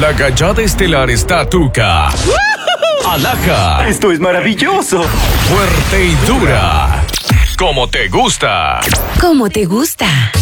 La gallada estelar está tuca. Alaja. ¡Esto es maravilloso! Fuerte y dura. Como te gusta. Como te gusta.